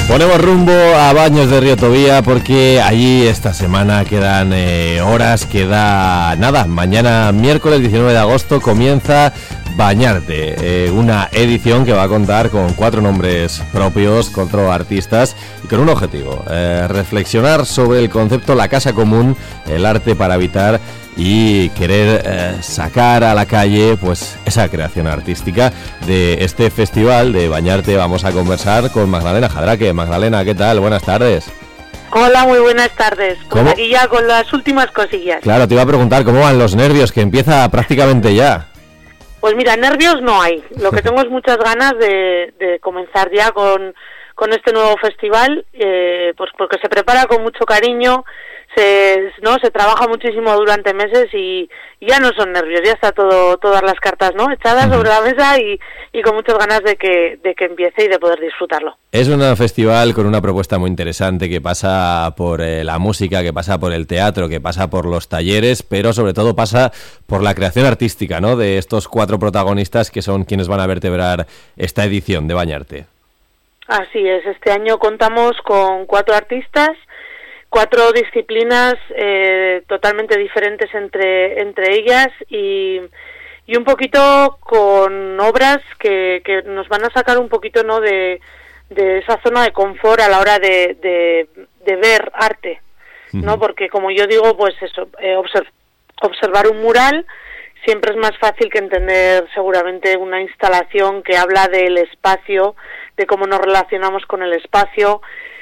Ponemos rumbo a Baños de Río Tobía porque allí esta semana quedan horas, queda nada. Mañana, miércoles 19 de agosto, comienza Bañarte, una edición que va a contar con 4 nombres propios, 4 artistas y con un objetivo, reflexionar sobre el concepto La Casa Común, el arte para habitar y querer sacar a la calle pues esa creación artística de este festival de Bañarte. Vamos a conversar con Magdalena Jadraque. Magdalena, ¿qué tal? Buenas tardes. Hola, muy buenas tardes. Pues aquí ya con las últimas cosillas. Claro, te iba a preguntar cómo van los nervios, que empieza prácticamente ya. Pues mira, nervios no hay. Lo que tengo es muchas ganas de comenzar ya con este nuevo festival, pues porque se prepara con mucho cariño, se trabaja muchísimo durante meses y ya no son nervios, ya está todas las cartas, ¿no?, echadas sobre la mesa y con muchas ganas de que empiece y de poder disfrutarlo. Es un festival con una propuesta muy interesante que pasa por la música, que pasa por el teatro, que pasa por los talleres, pero sobre todo pasa por la creación artística, ¿no?, de estos 4 protagonistas que son quienes van a vertebrar esta edición de Bañarte. Así es, este año contamos con 4 artistas, 4 disciplinas totalmente diferentes entre ellas y un poquito con obras que nos van a sacar un poquito, ¿no?, de esa zona de confort a la hora de ver arte, ¿no? Porque como yo digo, pues eso, observar un mural siempre es más fácil que entender seguramente una instalación que habla del espacio, de cómo nos relacionamos con el espacio,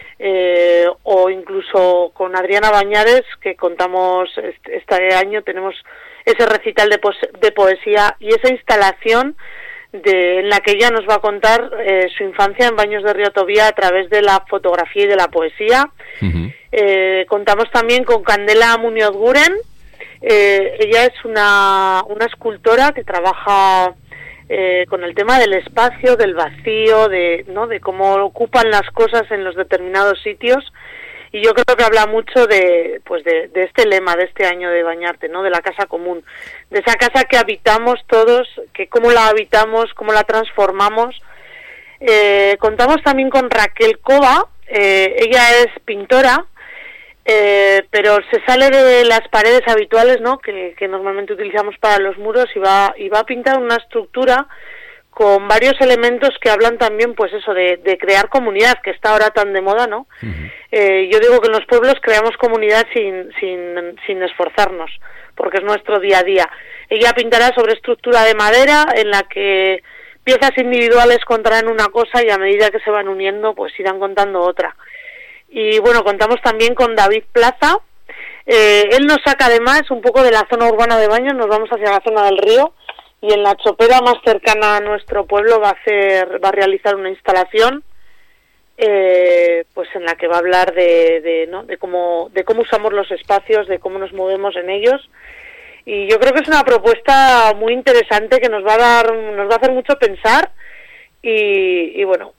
o incluso con Adriana Bañares, que contamos este año, tenemos ese recital de poesía y esa instalación en la que ella nos va a contar su infancia en Baños de Río Tobía a través de la fotografía y de la poesía. Contamos también con Candela Muñoz Guren. Ella es una escultora que trabaja con el tema del espacio, del vacío, de cómo ocupan las cosas en los determinados sitios, y yo creo que habla mucho de este lema de este año de Bañarte, ¿no?, de la casa común, de esa casa que habitamos todos, que cómo la habitamos, cómo la transformamos. Contamos también con Raquel Cova. Ella es pintora, pero se sale de las paredes habituales, ¿no?, que normalmente utilizamos para los muros, y va a pintar una estructura con varios elementos que hablan también, pues eso, de crear comunidad, que está ahora tan de moda, ¿no? Yo digo que en los pueblos creamos comunidad sin esforzarnos, porque es nuestro día a día. Ella pintará sobre estructura de madera, en la que piezas individuales contarán una cosa y a medida que se van uniendo, pues irán contando otra. Y bueno, contamos también con David Plaza. Él nos saca además un poco de la zona urbana de Baños, nos vamos hacia la zona del río, y en la chopera más cercana a nuestro pueblo va a realizar una instalación, pues en la que va a hablar de cómo usamos los espacios, de cómo nos movemos en ellos. Y yo creo que es una propuesta muy interesante que nos va a hacer mucho pensar y bueno,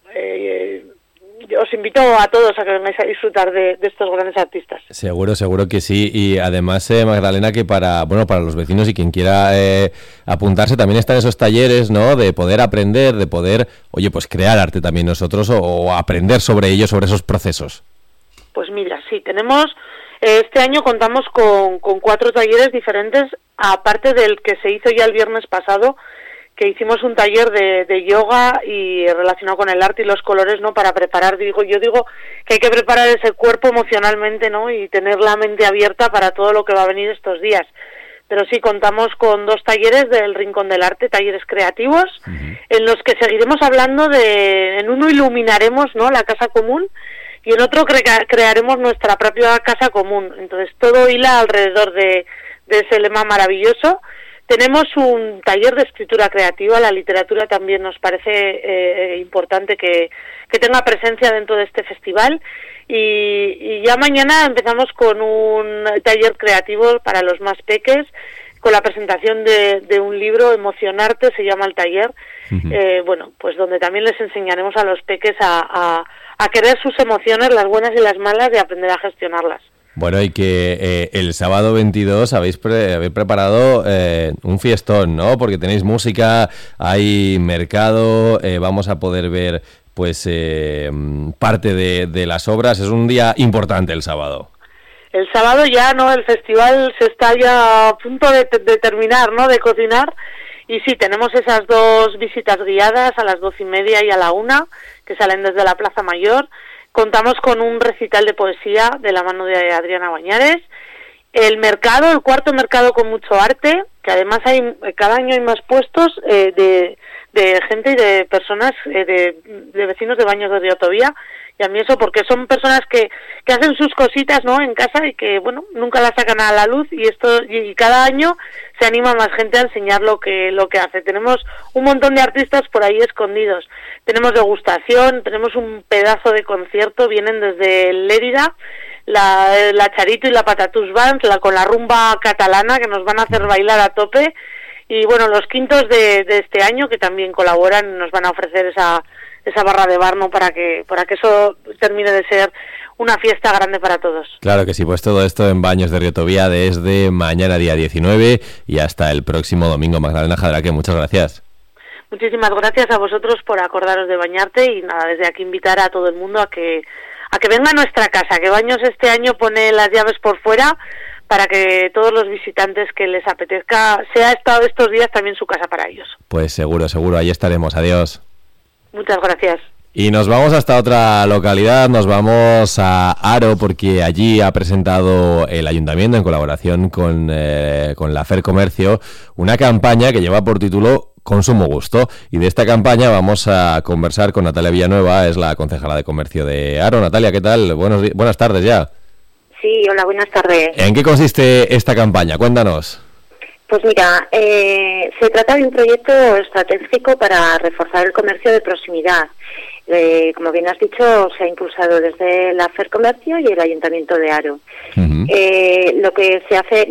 os invito a todos a que vengáis a disfrutar de estos grandes artistas. Seguro que sí. Y además, Magdalena, que para los vecinos y quien quiera apuntarse, también están esos talleres, ¿no?, de poder aprender, de poder, pues crear arte también nosotros o aprender sobre ello, sobre esos procesos. Pues mira, sí, tenemos... Este año contamos con 4 talleres diferentes, aparte del que se hizo ya el viernes pasado, que hicimos un taller de yoga y relacionado con el arte y los colores, ¿no?, para preparar, yo digo que hay que preparar ese cuerpo emocionalmente, ¿no?, y tener la mente abierta para todo lo que va a venir estos días. Pero sí, contamos con 2 talleres del Rincón del Arte, talleres creativos, en los que seguiremos hablando en uno iluminaremos, ¿no?, la casa común, y en otro crearemos nuestra propia casa común. Entonces todo hila alrededor de ese lema maravilloso. Tenemos un taller de escritura creativa. La literatura también nos parece importante que tenga presencia dentro de este festival, y ya mañana empezamos con un taller creativo para los más peques, con la presentación de un libro, Emocionarte se llama el taller, pues donde también les enseñaremos a los peques a querer sus emociones, las buenas y las malas, y aprender a gestionarlas. Bueno, y que el sábado 22 habéis preparado un fiestón, ¿no? Porque tenéis música, hay mercado, vamos a poder ver pues parte de las obras. Es un día importante el sábado. El sábado ya, ¿no? El festival se está ya a punto de terminar, ¿no? De cocinar. Y sí, tenemos esas 2 visitas guiadas a las 12:30 y a la 1, que salen desde la Plaza Mayor. Contamos con un recital de poesía de la mano de Adriana Bañares. El mercado, el cuarto mercado con mucho arte, que además cada año hay más puestos de gente y de personas, de vecinos de Baños de Riotovía. Y a mí eso, porque son personas que hacen sus cositas, ¿no?, en casa y que, bueno, nunca las sacan a la luz, y cada año se anima más gente a enseñar lo que hace. Tenemos un montón de artistas por ahí escondidos. Tenemos degustación, tenemos un pedazo de concierto, vienen desde Lérida, la Charito y la Patatús Band, con la rumba catalana, que nos van a hacer bailar a tope. Y bueno, los quintos de este año, que también colaboran, nos van a ofrecer esa barra de bar, ¿no?, para que eso termine de ser una fiesta grande para todos. Claro que sí, pues todo esto en Baños de Riotovía desde mañana día 19 y hasta el próximo domingo. Magdalena Jadraque, muchas gracias. Muchísimas gracias a vosotros por acordaros de bañarte, y nada, desde aquí invitar a todo el mundo a que venga a nuestra casa, que Baños este año pone las llaves por fuera para que todos los visitantes que les apetezca sea estos días también su casa para ellos. Pues seguro, ahí estaremos. Adiós. Muchas gracias. Y nos vamos hasta otra localidad, nos vamos a Haro, porque allí ha presentado el Ayuntamiento, en colaboración con la FER Comercio, una campaña que lleva por título Consumo Gusto. Y de esta campaña vamos a conversar con Natalia Villanueva, es la concejala de Comercio de Haro. Natalia, ¿qué tal? Buenas tardes ya. Sí, hola, buenas tardes. ¿En qué consiste esta campaña? Cuéntanos. Pues mira, se trata de un proyecto estratégico para reforzar el comercio de proximidad. Como bien has dicho, se ha impulsado desde la FER Comercio y el Ayuntamiento de Haro. Uh-huh. Lo que se hace,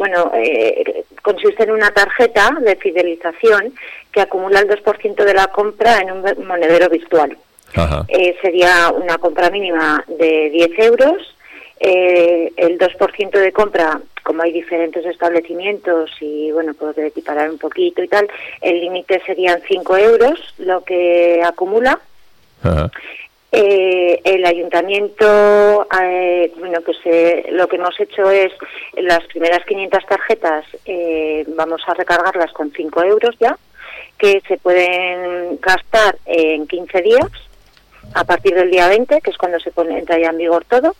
consiste en una tarjeta de fidelización que acumula el 2% de la compra en un monedero virtual. Uh-huh. Sería una compra mínima de 10 euros. El 2% de compra, como hay diferentes establecimientos y puede equiparar un poquito y tal, el límite serían 5 euros lo que acumula. Uh-huh. El ayuntamiento, lo que hemos hecho es, las primeras 500 tarjetas vamos a recargarlas con 5 euros ya, que se pueden gastar en 15 días, a partir del día 20, que es cuando entra ya en vigor todo.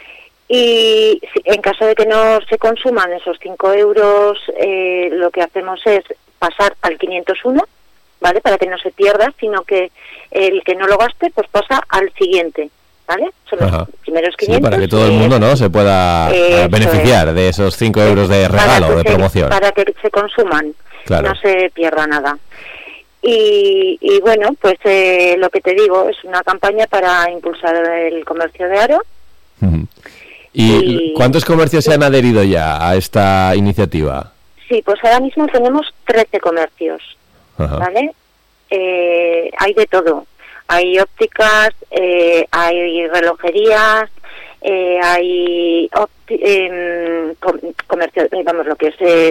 Y en caso de que no se consuman esos 5 euros, lo que hacemos es pasar al 501, ¿vale? Para que no se pierda, sino que el que no lo gaste, pues pasa al siguiente, ¿vale? Son los primeros 500. Sí, para que todo el mundo, ¿no?, se pueda beneficiar de esos 5 euros de regalo, de promoción. Para que se consuman, claro. No se pierda nada. Y pues lo que te digo, es una campaña para impulsar el comercio de Haro. Uh-huh. ¿Y cuántos comercios se han adherido ya a esta iniciativa? Sí, pues ahora mismo tenemos 13 comercios, uh-huh. ¿Vale? Hay de todo. Hay ópticas, hay relojerías, hay comercio, lo que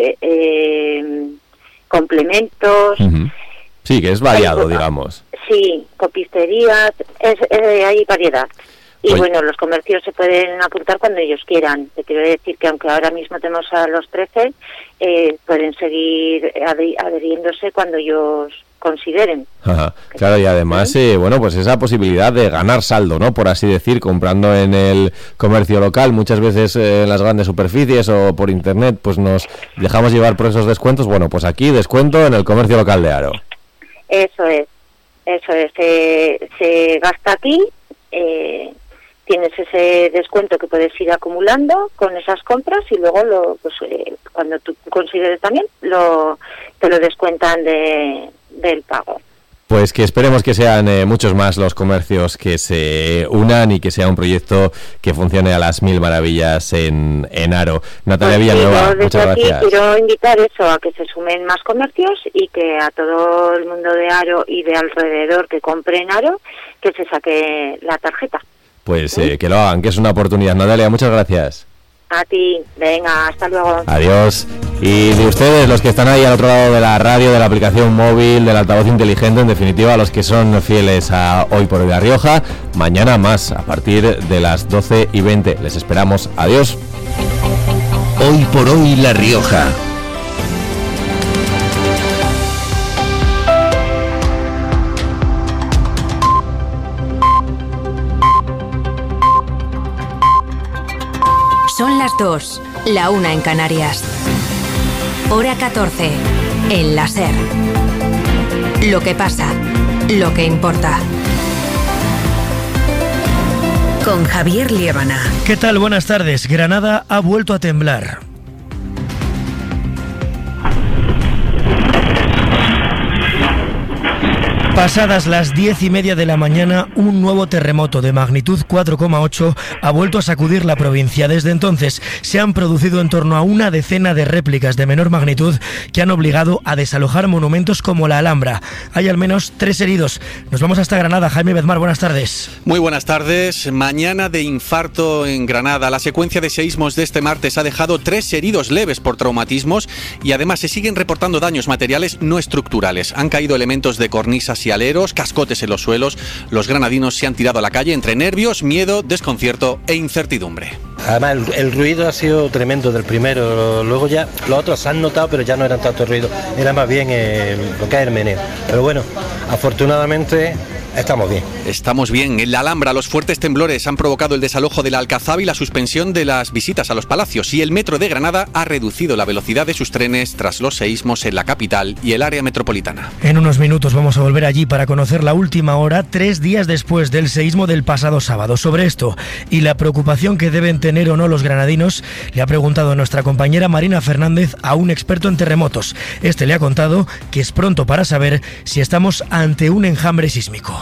es complementos. Uh-huh. Sí, que es variado, digamos. Sí, copisterías, hay variedad. Y los comercios se pueden apuntar cuando ellos quieran. Te quiero decir que aunque ahora mismo tenemos a los 13, pueden seguir adheriéndose cuando ellos consideren. Ajá. Claro, y además, pues esa posibilidad de ganar saldo, ¿no?, por así decir, comprando en el comercio local, muchas veces en las grandes superficies o por internet, pues nos dejamos llevar por esos descuentos. Bueno, pues aquí descuento en el comercio local de Haro. Eso es, se gasta aquí, tienes ese descuento que puedes ir acumulando con esas compras y luego cuando tú consideres también te lo descuentan del pago. Pues que esperemos que sean muchos más los comercios que se unan y que sea un proyecto que funcione a las mil maravillas en Haro. Natalia Villanueva, muchas gracias. Quiero invitar a que se sumen más comercios y que a todo el mundo de Haro y de alrededor que compre en Haro, que se saque la tarjeta. Pues que lo hagan, que es una oportunidad. Natalia, muchas gracias. A ti, venga, hasta luego. Adiós. Y de ustedes, los que están ahí al otro lado de la radio, de la aplicación móvil, del altavoz inteligente, en definitiva, los que son fieles a Hoy por Hoy La Rioja, mañana más, a partir de las 12:20. Les esperamos. Adiós. Hoy por Hoy La Rioja. Son las 2, la 1 en Canarias. Hora 14, en la SER. Lo que pasa, lo que importa. Con Javier Liébana. ¿Qué tal? Buenas tardes. Granada ha vuelto a temblar. Pasadas las 10:30 de la mañana, un nuevo terremoto de magnitud 4,8 ha vuelto a sacudir la provincia. Desde entonces se han producido en torno a una decena de réplicas de menor magnitud que han obligado a desalojar monumentos como la Alhambra. Hay al menos 3 heridos. Nos vamos hasta Granada. Jaime Bedmar, buenas tardes. Muy buenas tardes. Mañana de infarto en Granada. La secuencia de seísmos de este martes ha dejado 3 heridos leves por traumatismos y además se siguen reportando daños materiales no estructurales. Han caído elementos de cornisas y aleros, cascotes en los suelos. Los granadinos se han tirado a la calle entre nervios, miedo, desconcierto e incertidumbre. Además el ruido ha sido tremendo del primero, luego ya los otros se han notado, pero ya no eran tanto ruido, era más bien lo que es el meneo. Pero bueno, afortunadamente estamos bien. Estamos bien. En la Alhambra, los fuertes temblores han provocado el desalojo de la Alcazaba y la suspensión de las visitas a los palacios. Y el metro de Granada ha reducido la velocidad de sus trenes tras los seísmos en la capital y el área metropolitana. En unos minutos vamos a volver allí para conocer la última hora, 3 días después del seísmo del pasado sábado. Sobre esto y la preocupación que deben tener o no los granadinos, le ha preguntado nuestra compañera Marina Fernández a un experto en terremotos. Este le ha contado que es pronto para saber si estamos ante un enjambre sísmico.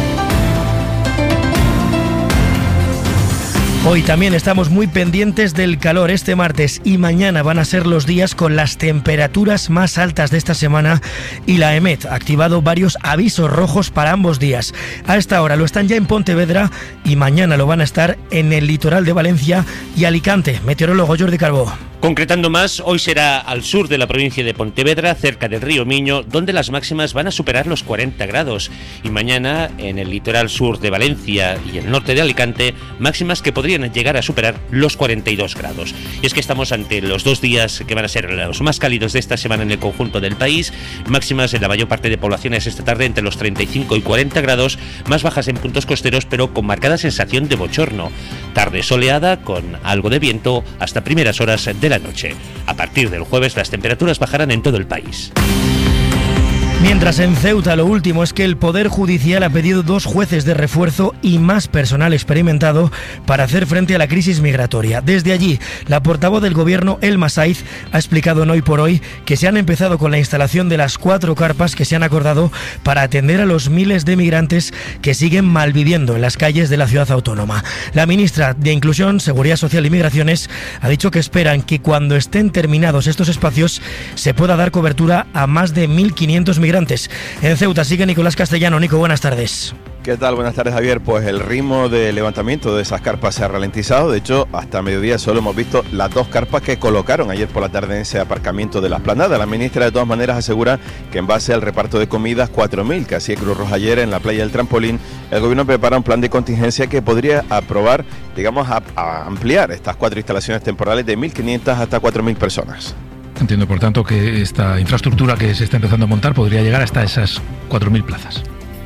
Hoy también estamos muy pendientes del calor. Este martes y mañana van a ser los días con las temperaturas más altas de esta semana y la EMET ha activado varios avisos rojos para ambos días. A esta hora lo están ya en Pontevedra y mañana lo van a estar en el litoral de Valencia y Alicante. Meteorólogo Jordi Carbó. Concretando más, hoy será al sur de la provincia de Pontevedra, cerca del río Miño, donde las máximas van a superar los 40 grados. Y mañana, en el litoral sur de Valencia y el norte de Alicante, máximas que podrían llegar a superar los 42 grados. Y es que estamos ante los 2 días que van a ser los más cálidos de esta semana en el conjunto del país. Máximas en la mayor parte de poblaciones esta tarde entre los 35 y 40 grados, más bajas en puntos costeros, pero con marcada sensación de bochorno. Tarde soleada, con algo de viento, hasta primeras horas de la noche. A partir del jueves las temperaturas bajarán en todo el país. Mientras en Ceuta lo último es que el Poder Judicial ha pedido 2 jueces de refuerzo y más personal experimentado para hacer frente a la crisis migratoria. Desde allí, la portavoz del gobierno, Elma Saiz, ha explicado en Hoy por Hoy que se han empezado con la instalación de las 4 carpas que se han acordado para atender a los miles de migrantes que siguen malviviendo en las calles de la ciudad autónoma. La ministra de Inclusión, Seguridad Social y Migraciones ha dicho que esperan que cuando estén terminados estos espacios se pueda dar cobertura a más de 1.500 migrantes. En Ceuta sigue Nicolás Castellano. Nico, buenas tardes. ¿Qué tal? Buenas tardes, Javier. Pues el ritmo de levantamiento de esas carpas se ha ralentizado. De hecho, hasta mediodía solo hemos visto las 2 carpas que colocaron ayer por la tarde en ese aparcamiento de la Esplanada. La ministra de todas maneras asegura que en base al reparto de comidas 4.000 que hacía Cruz Roja ayer en la playa del Trampolín, el gobierno prepara un plan de contingencia que podría aprobar, digamos, a ampliar estas 4 instalaciones temporales de 1.500 hasta 4.000 personas. Entiendo, por tanto, que esta infraestructura que se está empezando a montar podría llegar hasta esas 4.000 plazas.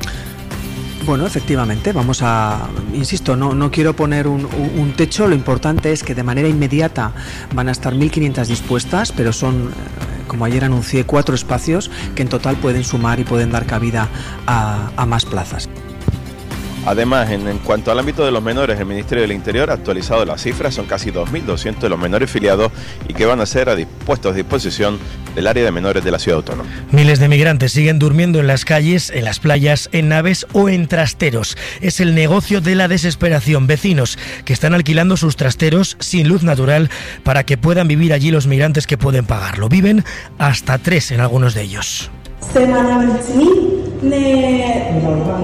Bueno, efectivamente, vamos a, insisto, no quiero poner un techo, lo importante es que de manera inmediata van a estar 1.500 dispuestas, pero son, como ayer anuncié, 4 espacios que en total pueden sumar y pueden dar cabida a más plazas. Además, en cuanto al ámbito de los menores, el Ministerio del Interior ha actualizado las cifras, son casi 2.200 de los menores filiados y que van a ser puestos a disposición del área de menores de la ciudad autónoma. Miles de migrantes siguen durmiendo en las calles, en las playas, en naves o en trasteros. Es el negocio de la desesperación. Vecinos que están alquilando sus trasteros sin luz natural para que puedan vivir allí los migrantes que pueden pagarlo. Viven hasta 3 en algunos de ellos.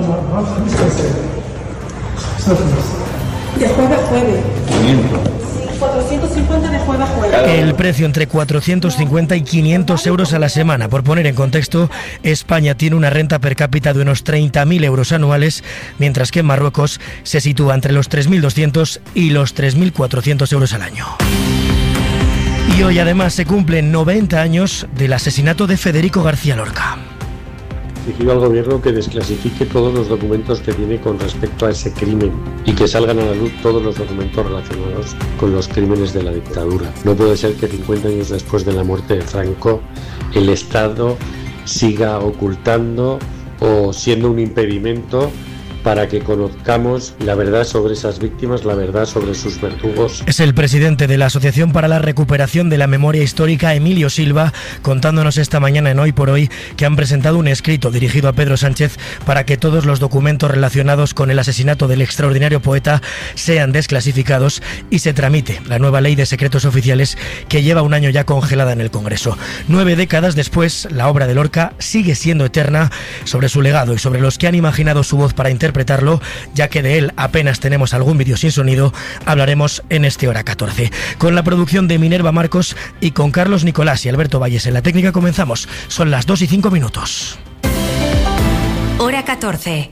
De jueves. 450 de jueves a jueves. El precio entre 450 y 500 euros a la semana. Por poner en contexto, España tiene una renta per cápita de unos 30.000 euros anuales, mientras que en Marruecos se sitúa entre los 3.200 y los 3.400 euros al año. Y hoy además se cumplen 90 años del asesinato de Federico García Lorca. Exigido al gobierno que desclasifique todos los documentos que tiene con respecto a ese crimen y que salgan a la luz todos los documentos relacionados con los crímenes de la dictadura. No puede ser que 50 años después de la muerte de Franco el Estado siga ocultando o siendo un impedimento para que conozcamos la verdad sobre esas víctimas, la verdad sobre sus verdugos. Es el presidente de la Asociación para la Recuperación de la Memoria Histórica, Emilio Silva, contándonos esta mañana en Hoy por Hoy que han presentado un escrito dirigido a Pedro Sánchez para que todos los documentos relacionados con el asesinato del extraordinario poeta sean desclasificados y se tramite la nueva ley de secretos oficiales que lleva un año ya congelada en el Congreso. 9 décadas después, la obra de Lorca sigue siendo eterna. Sobre su legado y sobre los que han imaginado su voz para interpretarlo, ya que de él apenas tenemos algún vídeo sin sonido, hablaremos en este Hora 14. Con la producción de Minerva Marcos y con Carlos Nicolás y Alberto Valles en la técnica comenzamos. Son las 2:05. Hora 14.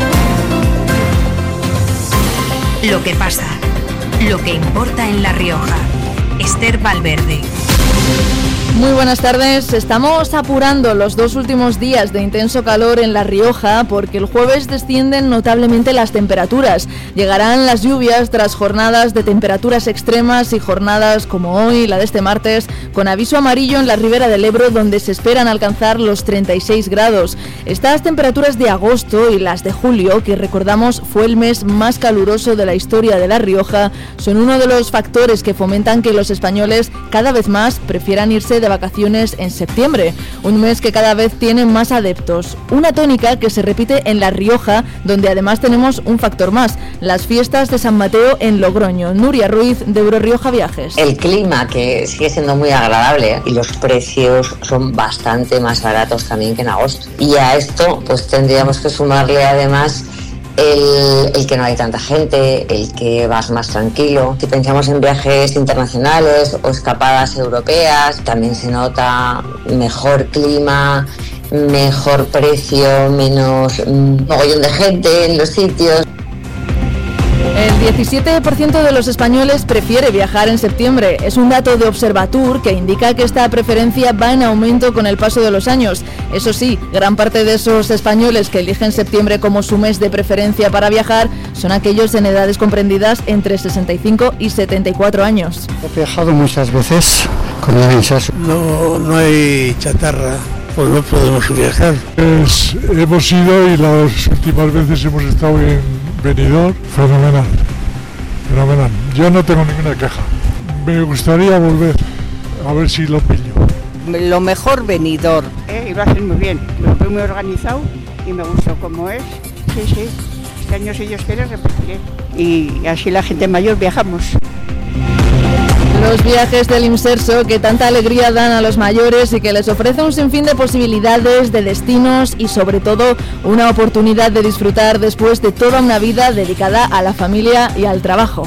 Lo que pasa, lo que importa en La Rioja. Esther Valverde. Muy buenas tardes. Estamos apurando los 2 últimos días de intenso calor en La Rioja porque el jueves descienden notablemente las temperaturas. Llegarán las lluvias tras jornadas de temperaturas extremas y jornadas como hoy, la de este martes, con aviso amarillo en la ribera del Ebro, donde se esperan alcanzar los 36 grados. Estas temperaturas de agosto y las de julio, que recordamos fue el mes más caluroso de la historia de La Rioja, son uno de los factores que fomentan que los españoles cada vez más prefieran irse de vacaciones en septiembre, un mes que cada vez tiene más adeptos. Una tónica que se repite en La Rioja, donde además tenemos un factor más, las fiestas de San Mateo en Logroño. Nuria Ruiz, de Eurorioja Viajes. El clima, que sigue siendo muy agradable, y los precios son bastante más baratos también que en agosto. Y a esto pues tendríamos que sumarle además el que no hay tanta gente, el que vas más tranquilo. Si pensamos en viajes internacionales o escapadas europeas, también se nota mejor clima, mejor precio, menos mogollón de gente en los sitios. El 17% de los españoles prefiere viajar en septiembre. Es un dato de Observatur que indica que esta preferencia va en aumento con el paso de los años. Eso sí, gran parte de esos españoles que eligen septiembre como su mes de preferencia para viajar son aquellos en edades comprendidas entre 65 y 74 años. He viajado muchas veces con el Inserso. No hay chatarra, pues no podemos viajar. Hemos ido y las últimas veces hemos estado en Benidorm, fenomenal. Yo no tengo ninguna queja. Me gustaría volver, a ver si lo pillo. Lo mejor Benidorm. Y lo hacen muy bien, lo veo muy organizado y me gustó como es. Sí, este año si Dios quiere repetiré. Y así la gente mayor viajamos. Los viajes del Inserso que tanta alegría dan a los mayores y que les ofrece un sinfín de posibilidades, de destinos y sobre todo una oportunidad de disfrutar después de toda una vida dedicada a la familia y al trabajo.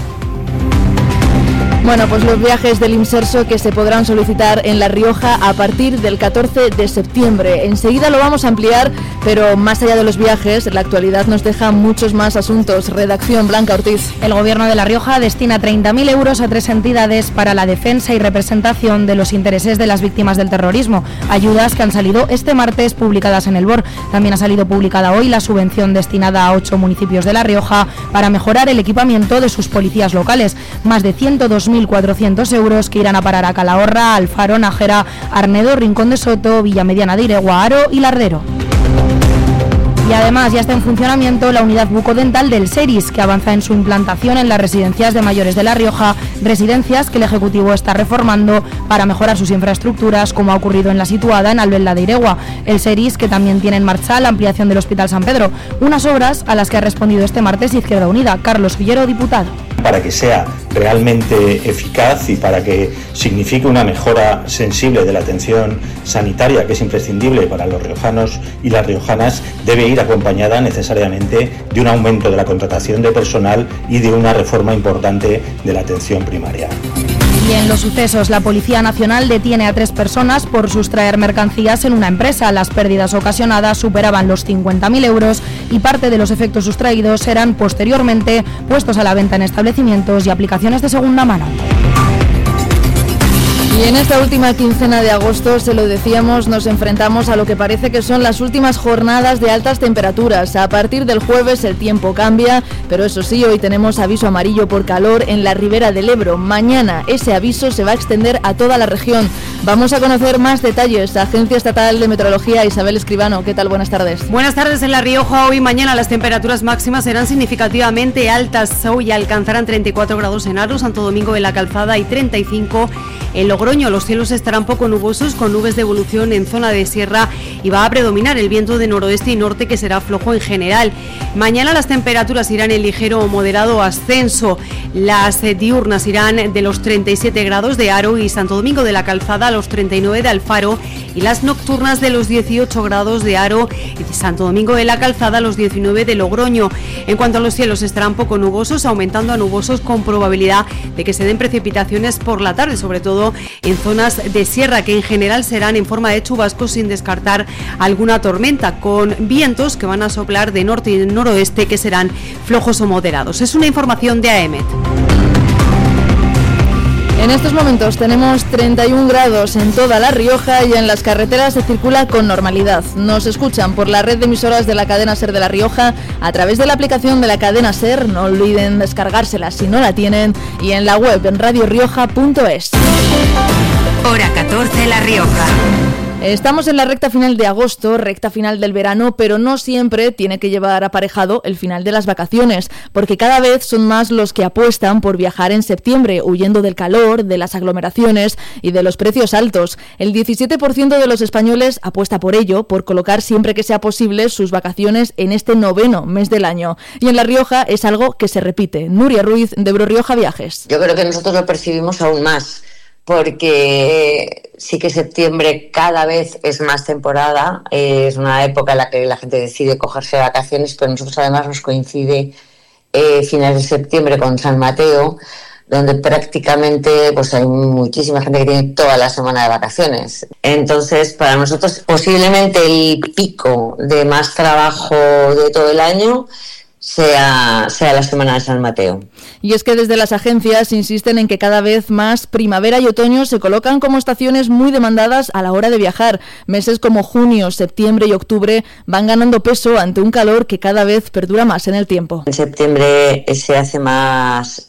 Bueno, pues los viajes del Inserso que se podrán solicitar en La Rioja a partir del 14 de septiembre. Enseguida lo vamos a ampliar, pero más allá de los viajes, la actualidad nos deja muchos más asuntos. Redacción, Blanca Ortiz. El Gobierno de La Rioja destina 30.000 euros a 3 entidades para la defensa y representación de los intereses de las víctimas del terrorismo. Ayudas que han salido este martes publicadas en el BOR. También ha salido publicada hoy la subvención destinada a 8 municipios de La Rioja para mejorar el equipamiento de sus policías locales. Más de 102.400 euros que irán a parar a Calahorra, Alfaro, Nájera, Arnedo, Rincón de Soto, Villamediana de Iregua, Aro y Lardero. Y además ya está en funcionamiento la unidad bucodental del SERIS, que avanza en su implantación en las residencias de mayores de La Rioja, residencias que el Ejecutivo está reformando para mejorar sus infraestructuras, como ha ocurrido en la situada en Albelda de Iregua. El SERIS, que también tiene en marcha la ampliación del Hospital San Pedro, unas obras a las que ha respondido este martes Izquierda Unida. Carlos Villero, diputado. para que sea realmente eficaz y para que signifique una mejora sensible de la atención sanitaria, que es imprescindible para los riojanos y las riojanas, debe ir acompañada necesariamente de un aumento de la contratación de personal y de una reforma importante de la atención primaria. Y en los sucesos, la Policía Nacional detiene a 3 personas por sustraer mercancías en una empresa. Las pérdidas ocasionadas superaban los 50.000 euros y parte de los efectos sustraídos serán posteriormente puestos a la venta en establecimientos y aplicaciones de segunda mano. Y en esta última quincena de agosto, se lo decíamos, nos enfrentamos a lo que parece que son las últimas jornadas de altas temperaturas. A partir del jueves el tiempo cambia, pero eso sí, hoy tenemos aviso amarillo por calor en la ribera del Ebro. Mañana ese aviso se va a extender a toda la región. Vamos a conocer más detalles. Agencia Estatal de Meteorología, Isabel Escribano, ¿qué tal? Buenas tardes. Buenas tardes. En La Rioja, hoy y mañana las temperaturas máximas serán significativamente altas. Hoy alcanzarán 34 grados en Aro, Santo Domingo de la Calzada y 35 en Logroño. Los cielos estarán poco nubosos, con nubes de evolución en zona de sierra, y va a predominar el viento de noroeste y norte, que será flojo en general. Mañana las temperaturas irán en ligero o moderado ascenso. Las diurnas irán de los 37 grados de Aro y Santo Domingo de la Calzada a los 39 de Alfaro, y las nocturnas de los 18 grados de Aro y de Santo Domingo de la Calzada a los 19 de Logroño. En cuanto a los cielos, estarán poco nubosos, aumentando a nubosos, con probabilidad de que se den precipitaciones por la tarde, sobre todo en zonas de sierra, que en general serán en forma de chubascos, sin descartar alguna tormenta, con vientos que van a soplar de norte y noroeste, que serán flojos o moderados. Es una información de AEMET. En estos momentos tenemos 31 grados en toda La Rioja y en las carreteras se circula con normalidad. Nos escuchan por la red de emisoras de la cadena SER de La Rioja, a través de la aplicación de la cadena SER, no olviden descargársela si no la tienen, y en la web en radiorioja.es. Hora 14, La Rioja. Estamos en la recta final de agosto, recta final del verano, pero no siempre tiene que llevar aparejado el final de las vacaciones, porque cada vez son más los que apuestan por viajar en septiembre, huyendo del calor, de las aglomeraciones y de los precios altos. El 17% de los españoles apuesta por ello, por colocar siempre que sea posible sus vacaciones en este noveno mes del año. Y en La Rioja es algo que se repite. Nuria Ruiz, de Brorioja Viajes. Yo creo que nosotros lo percibimos aún más, porque sí que septiembre cada vez es más temporada, es una época en la que la gente decide cogerse vacaciones, pero nosotros además nos coincide finales de septiembre con San Mateo, donde prácticamente pues hay muchísima gente que tiene toda la semana de vacaciones. Entonces, para nosotros posiblemente el pico de más trabajo de todo el año sea la semana de San Mateo. Y es que desde las agencias insisten en que cada vez más primavera y otoño se colocan como estaciones muy demandadas a la hora de viajar. Meses como junio, septiembre y octubre van ganando peso ante un calor que cada vez perdura más en el tiempo. En septiembre se hace más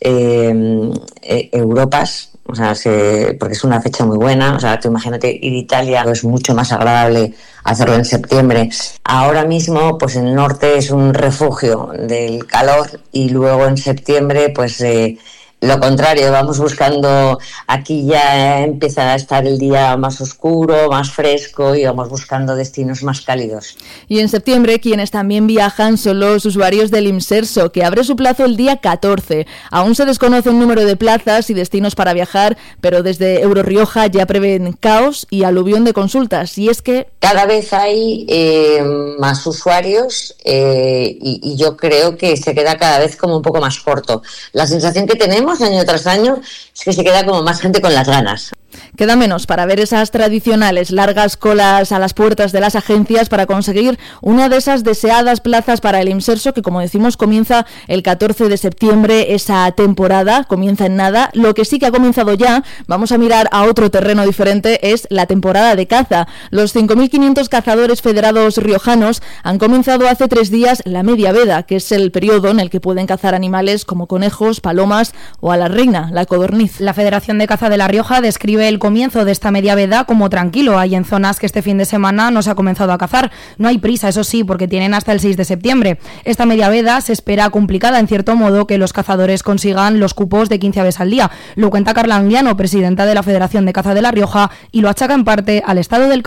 Europas, o sea, porque es una fecha muy buena. O sea, tú imagínate ir a Italia, es mucho más agradable hacerlo en septiembre. Ahora mismo, pues el norte es un refugio del calor, y luego en septiembre, pues lo contrario, vamos buscando, aquí ya empieza a estar el día más oscuro, más fresco, y vamos buscando destinos más cálidos. Y en septiembre quienes también viajan son los usuarios del Imserso, que abre su plazo el día 14. Aún se desconoce el número de plazas y destinos para viajar, pero desde Eurorioja ya prevén caos y aluvión de consultas. Y es que cada vez hay más usuarios y yo creo que se queda cada vez como un poco más corto. La sensación que tenemos año tras año es que se queda como más gente con las ganas. Queda menos para ver esas tradicionales largas colas a las puertas de las agencias para conseguir una de esas deseadas plazas para el Imserso, que, como decimos, comienza el 14 de septiembre. Esa temporada comienza en nada. Lo que sí que ha comenzado ya, vamos a mirar a otro terreno diferente, es la temporada de caza. Los 5.500 cazadores federados riojanos han comenzado hace 3 días la media veda, que es el periodo en el que pueden cazar animales como conejos, palomas o a la reina, la codorniz. La Federación de Caza de La Rioja describe el comienzo de esta media veda como tranquilo. Hay en zonas que este fin de semana no se ha comenzado a cazar. No hay prisa, eso sí, porque tienen hasta el 6 de septiembre. Esta media veda se espera complicada, en cierto modo, que los cazadores consigan los cupos de 15 aves al día. Lo cuenta Carla Anguiano, presidenta de la Federación de Caza de La Rioja, y lo achaca en parte al estado del campo.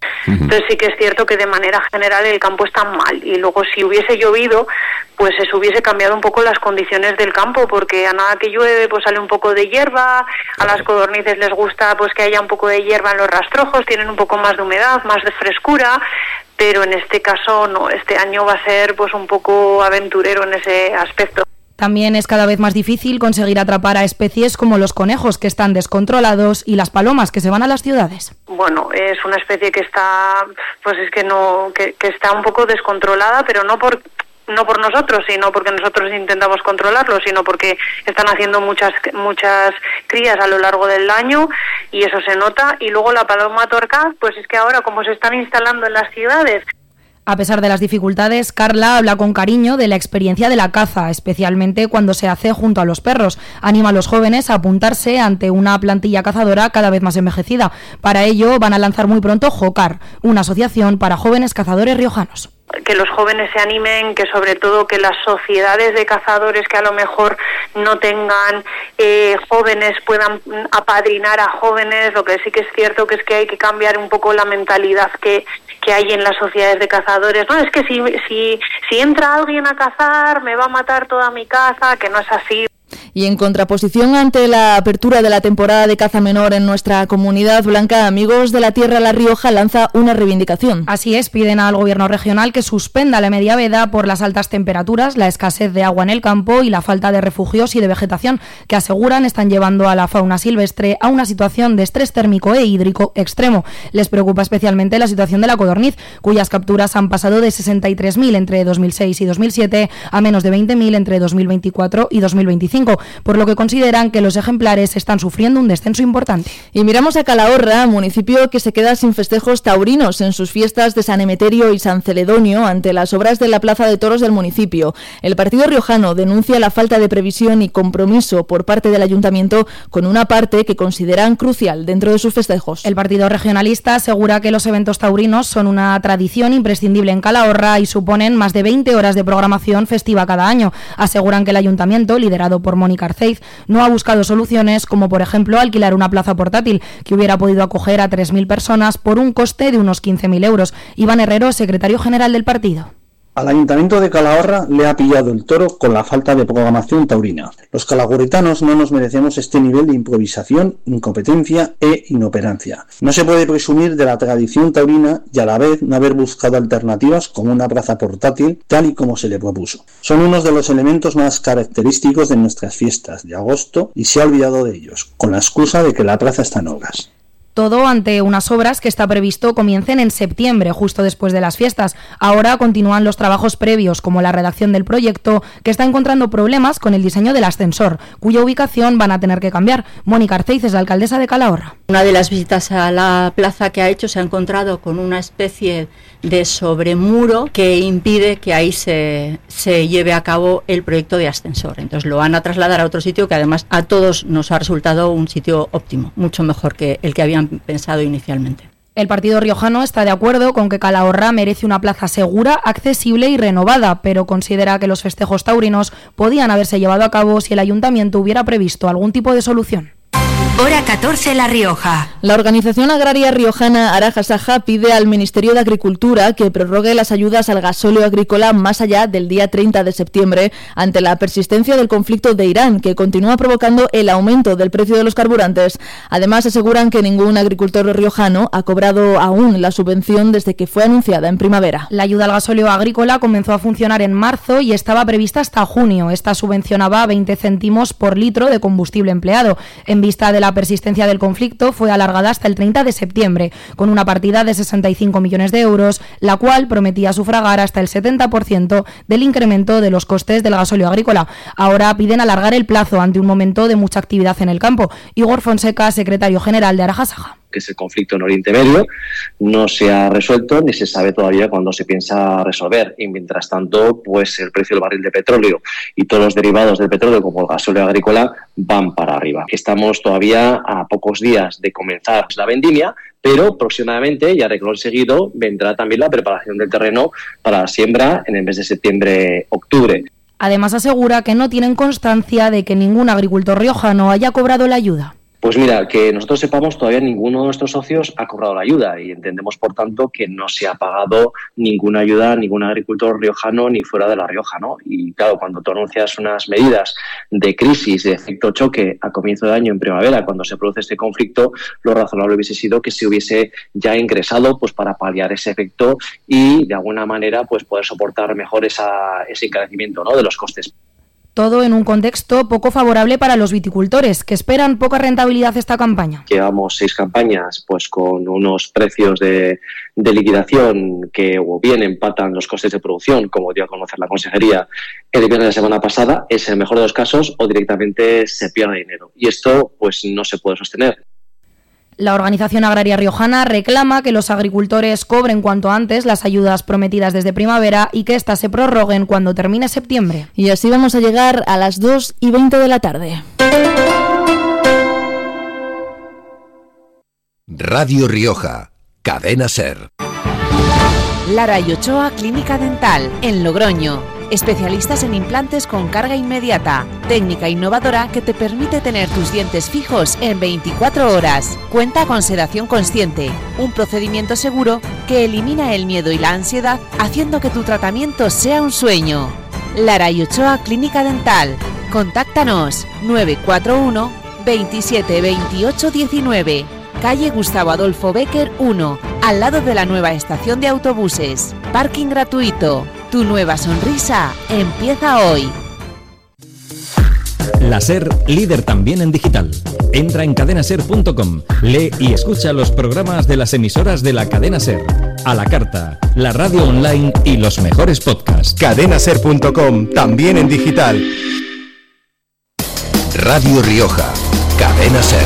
Entonces sí que es cierto que de manera general el campo está mal, y luego si hubiese llovido, pues eso hubiese cambiado un poco las condiciones del campo, porque a nada que llueve pues sale un poco de hierba, a las codornices les gusta pues que haya un poco de hierba en los rastrojos, tienen un poco más de humedad, más de frescura, pero en este caso no, este año va a ser pues un poco aventurero en ese aspecto. También es cada vez más difícil conseguir atrapar a especies como los conejos, que están descontrolados, y las palomas, que se van a las ciudades. Bueno, es una especie que está, pues es que no, que está un poco descontrolada, pero no por nosotros, sino porque nosotros intentamos controlarlo, sino porque están haciendo muchas crías a lo largo del año, y eso se nota. Y luego la paloma torcaz, pues es que ahora como se están instalando en las ciudades. A pesar de las dificultades, Carla habla con cariño de la experiencia de la caza, especialmente cuando se hace junto a los perros. Anima a los jóvenes a apuntarse ante una plantilla cazadora cada vez más envejecida. Para ello van a lanzar muy pronto JOCAR, una asociación para jóvenes cazadores riojanos. Que los jóvenes se animen, que sobre todo que las sociedades de cazadores que a lo mejor no tengan jóvenes puedan apadrinar a jóvenes. Lo que sí que es cierto que es que hay que cambiar un poco la mentalidad que hay en las sociedades de cazadores. No, es que si entra alguien a cazar me va a matar toda mi caza, que no es así. Y en contraposición ante la apertura de la temporada de caza menor en nuestra comunidad, Blanca, Amigos de la Tierra La Rioja lanza una reivindicación. Así es, piden al gobierno regional que suspenda la media veda por las altas temperaturas, la escasez de agua en el campo y la falta de refugios y de vegetación, que aseguran están llevando a la fauna silvestre a una situación de estrés térmico e hídrico extremo. Les preocupa especialmente la situación de la codorniz, cuyas capturas han pasado de 63.000 entre 2006 y 2007 a menos de 20.000 entre 2024 y 2025. Por lo que consideran que los ejemplares están sufriendo un descenso importante. Y miramos a Calahorra, municipio que se queda sin festejos taurinos en sus fiestas de San Emeterio y San Celedonio ante las obras de la Plaza de Toros del municipio. El partido riojano denuncia la falta de previsión y compromiso por parte del ayuntamiento con una parte que consideran crucial dentro de sus festejos. El partido regionalista asegura que los eventos taurinos son una tradición imprescindible en Calahorra y suponen más de 20 horas de programación festiva cada año. Aseguran que el ayuntamiento, liderado por Mónica Arceiz, no ha buscado soluciones como, por ejemplo, alquilar una plaza portátil que hubiera podido acoger a 3.000 personas por un coste de unos 15.000 euros. Iván Herrero, secretario general del partido. Al Ayuntamiento de Calahorra le ha pillado el toro con la falta de programación taurina. Los calahorritanos no nos merecemos este nivel de improvisación, incompetencia e inoperancia. No se puede presumir de la tradición taurina y a la vez no haber buscado alternativas como una plaza portátil tal y como se le propuso. Son unos de los elementos más característicos de nuestras fiestas de agosto y se ha olvidado de ellos, con la excusa de que la plaza está en obras. Todo ante unas obras que está previsto comiencen en septiembre, justo después de las fiestas. Ahora continúan los trabajos previos, como la redacción del proyecto, que está encontrando problemas con el diseño del ascensor, cuya ubicación van a tener que cambiar. Mónica Arceiz es la alcaldesa de Calahorra. Una de las visitas a la plaza que ha hecho se ha encontrado con una especie de sobremuro que impide que ahí se lleve a cabo el proyecto de ascensor. Entonces lo van a trasladar a otro sitio que además a todos nos ha resultado un sitio óptimo, mucho mejor que el que habían pensado inicialmente. El partido riojano está de acuerdo con que Calahorra merece una plaza segura, accesible y renovada, pero considera que los festejos taurinos podían haberse llevado a cabo si el ayuntamiento hubiera previsto algún tipo de solución. Hora 14 La Rioja. La organización agraria riojana Arajasaja pide al Ministerio de Agricultura que prorrogue las ayudas al gasóleo agrícola más allá del día 30 de septiembre ante la persistencia del conflicto de Irán, que continúa provocando el aumento del precio de los carburantes. Además, aseguran que ningún agricultor riojano ha cobrado aún la subvención desde que fue anunciada en primavera. La ayuda al gasóleo agrícola comenzó a funcionar en marzo y estaba prevista hasta junio. Esta subvencionaba 20 céntimos por litro de combustible empleado. En vista de la persistencia del conflicto, fue alargada hasta el 30 de septiembre, con una partida de 65 millones de euros, la cual prometía sufragar hasta el 70% del incremento de los costes del gasóleo agrícola. Ahora piden alargar el plazo ante un momento de mucha actividad en el campo. Igor Fonseca, secretario general de Arajasaja. Que es el conflicto en Oriente Medio, no se ha resuelto ni se sabe todavía cuándo se piensa resolver. Y mientras tanto, pues el precio del barril de petróleo y todos los derivados del petróleo, como el gasóleo agrícola, van para arriba. Estamos todavía a pocos días de comenzar la vendimia, pero próximamente, ya de seguido, vendrá también la preparación del terreno para la siembra en el mes de septiembre-octubre. Además, asegura que no tienen constancia de que ningún agricultor riojano haya cobrado la ayuda. Pues mira, que nosotros sepamos, todavía ninguno de nuestros socios ha cobrado la ayuda y entendemos, por tanto, que no se ha pagado ninguna ayuda a ningún agricultor riojano ni fuera de La Rioja, ¿no? Y claro, cuando tú anuncias unas medidas de crisis, de efecto choque a comienzo de año en primavera, cuando se produce este conflicto, lo razonable hubiese sido que se hubiese ya ingresado pues para paliar ese efecto y de alguna manera pues poder soportar mejor ese encarecimiento, ¿no?, de los costes. Todo en un contexto poco favorable para los viticultores, que esperan poca rentabilidad esta campaña. Llevamos 6 campañas pues con unos precios de liquidación que o bien empatan los costes de producción, como dio a conocer la consejería el viernes de la semana pasada, es el mejor de los casos, o directamente se pierde dinero. Y esto pues no se puede sostener. La Organización Agraria Riojana reclama que los agricultores cobren cuanto antes las ayudas prometidas desde primavera y que éstas se prorroguen cuando termine septiembre. Y así vamos a llegar a las 2:20 de la tarde. Radio Rioja, Cadena SER. Lara y Ochoa Clínica Dental, en Logroño. Especialistas en implantes con carga inmediata. Técnica innovadora que te permite tener tus dientes fijos en 24 horas. Cuenta con sedación consciente. Un procedimiento seguro que elimina el miedo y la ansiedad, haciendo que tu tratamiento sea un sueño. Lara y Ochoa Clínica Dental. Contáctanos 941 27 28 19. Calle Gustavo Adolfo Bécquer 1, al lado de la nueva estación de autobuses. Parking gratuito. Tu nueva sonrisa empieza hoy. La SER, líder también en digital. Entra en cadenaser.com, lee y escucha los programas de las emisoras de la cadena SER. A la carta, la radio online y los mejores podcasts. Cadenaser.com, también en digital. Radio Rioja, Cadena SER.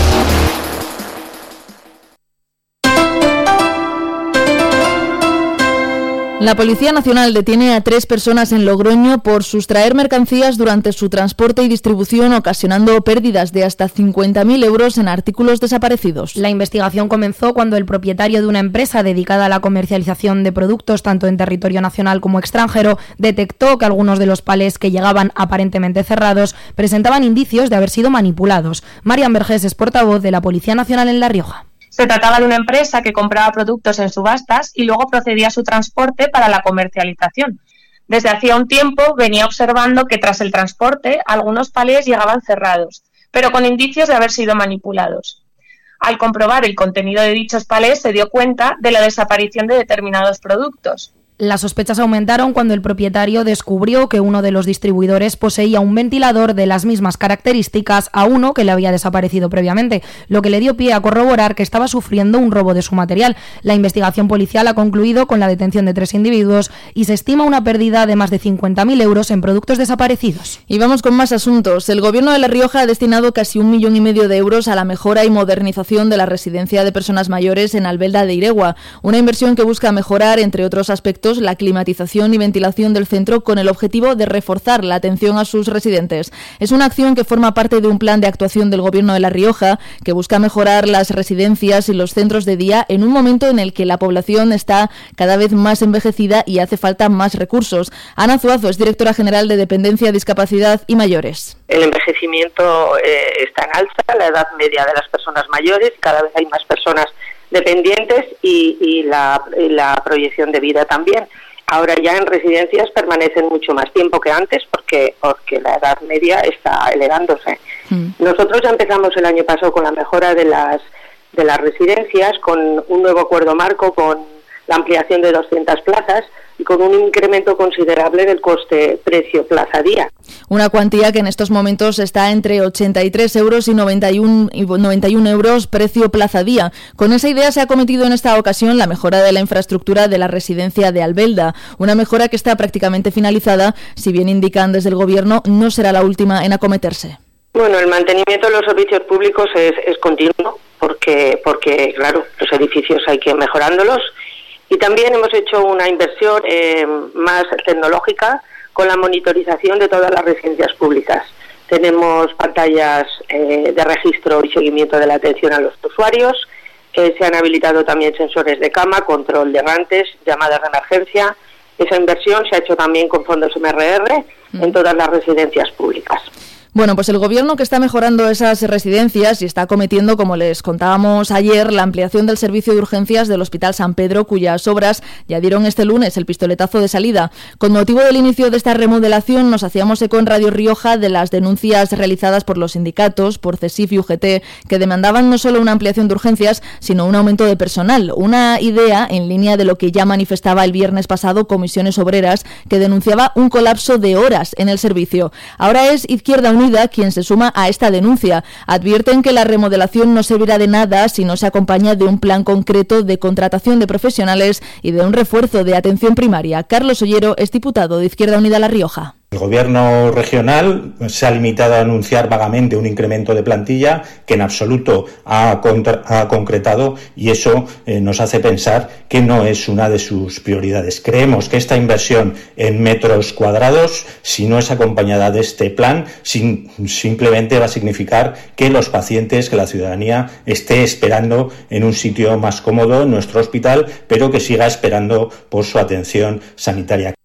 La Policía Nacional detiene a 3 personas en Logroño por sustraer mercancías durante su transporte y distribución, ocasionando pérdidas de hasta 50.000 euros en artículos desaparecidos. La investigación comenzó cuando el propietario de una empresa dedicada a la comercialización de productos tanto en territorio nacional como extranjero detectó que algunos de los palés que llegaban aparentemente cerrados presentaban indicios de haber sido manipulados. Marian Vergés es portavoz de la Policía Nacional en La Rioja. Se trataba de una empresa que compraba productos en subastas y luego procedía a su transporte para la comercialización. Desde hacía un tiempo venía observando que tras el transporte algunos palés llegaban cerrados, pero con indicios de haber sido manipulados. Al comprobar el contenido de dichos palés se dio cuenta de la desaparición de determinados productos. Las sospechas aumentaron cuando el propietario descubrió que uno de los distribuidores poseía un ventilador de las mismas características a uno que le había desaparecido previamente, lo que le dio pie a corroborar que estaba sufriendo un robo de su material. La investigación policial ha concluido con la detención de 3 individuos y se estima una pérdida de más de 50.000 euros en productos desaparecidos. Y vamos con más asuntos. El Gobierno de La Rioja ha destinado casi 1,5 millones de euros a la mejora y modernización de la residencia de personas mayores en Albelda de Iregua, una inversión que busca mejorar, entre otros aspectos, la climatización y ventilación del centro con el objetivo de reforzar la atención a sus residentes. Es una acción que forma parte de un plan de actuación del Gobierno de La Rioja que busca mejorar las residencias y los centros de día en un momento en el que la población está cada vez más envejecida y hace falta más recursos. Ana Zuazo es directora general de Dependencia, Discapacidad y Mayores. El envejecimiento está en alza, la edad media de las personas mayores, cada vez hay más personas dependientes y la proyección de vida también. Ahora ya en residencias permanecen mucho más tiempo que antes porque la edad media está elevándose. Nosotros ya empezamos el año pasado con la mejora de las residencias, con un nuevo acuerdo marco, con la ampliación de 200 plazas y con un incremento considerable del coste precio-plaza-día. Una cuantía que en estos momentos está entre 83 euros y 91 euros precio-plaza-día. Con esa idea se ha cometido en esta ocasión la mejora de la infraestructura de la residencia de Albelda, una mejora que está prácticamente finalizada, si bien indican desde el Gobierno no será la última en acometerse. Bueno, el mantenimiento de los servicios públicos es continuo porque claro, los edificios hay que ir mejorándolos. Y también hemos hecho una inversión más tecnológica con la monitorización de todas las residencias públicas. Tenemos pantallas de registro y seguimiento de la atención a los usuarios, se han habilitado también sensores de cama, control de errantes, llamadas de emergencia. Esa inversión se ha hecho también con fondos MRR en todas las residencias públicas. Bueno, pues el gobierno que está mejorando esas residencias y está acometiendo, como les contábamos ayer, la ampliación del servicio de urgencias del Hospital San Pedro, cuyas obras ya dieron este lunes el pistoletazo de salida. Con motivo del inicio de esta remodelación nos hacíamos eco en Radio Rioja de las denuncias realizadas por los sindicatos, por CESIF y UGT, que demandaban no solo una ampliación de urgencias, sino un aumento de personal. Una idea en línea de lo que ya manifestaba el viernes pasado Comisiones Obreras, que denunciaba un colapso de horas en el servicio. Ahora es Izquierda Unida quien se suma a esta denuncia. Advierten que la remodelación no servirá de nada si no se acompaña de un plan concreto de contratación de profesionales y de un refuerzo de atención primaria. Carlos Ollero es diputado de Izquierda Unida La Rioja. El gobierno regional se ha limitado a anunciar vagamente un incremento de plantilla que en absoluto ha concretado, y eso nos hace pensar que no es una de sus prioridades. Creemos que esta inversión en metros cuadrados, si no es acompañada de este plan, simplemente va a significar que los pacientes, que la ciudadanía esté esperando en un sitio más cómodo en nuestro hospital, pero que siga esperando por su atención sanitaria.